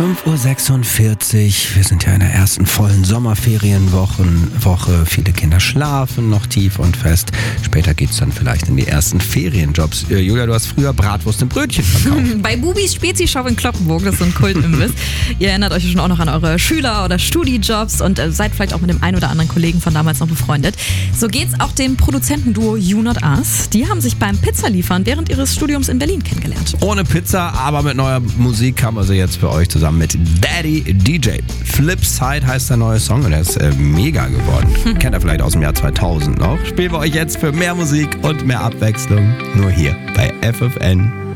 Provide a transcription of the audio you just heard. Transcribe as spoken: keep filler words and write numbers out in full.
fünf Uhr sechsundvierzig. Wir sind ja in der ersten vollen Sommerferienwoche. Woche. Viele Kinder schlafen noch tief und fest. Später geht's dann vielleicht in die ersten Ferienjobs. Äh, Julia, du hast früher Bratwurst im Brötchen verkauft. Bei Bubis Spezi-Shop in Kloppenburg, das ist so ein Kultimbiss. Ihr erinnert euch schon auch noch an eure Schüler- oder Studijobs und äh, seid vielleicht auch mit dem einen oder anderen Kollegen von damals noch befreundet. So geht's auch dem Produzentenduo You Not Us. Die haben sich beim Pizzaliefern während ihres Studiums in Berlin kennengelernt. Ohne Pizza, aber mit neuer Musik haben wir sie jetzt für euch zusammen mit Daddy D J. Flipside heißt der neue Song und er ist äh, mega geworden. Hm. Kennt ihr vielleicht aus dem Jahr zweitausend noch. Spielen wir euch jetzt für mehr Musik und mehr Abwechslung nur hier bei F F N.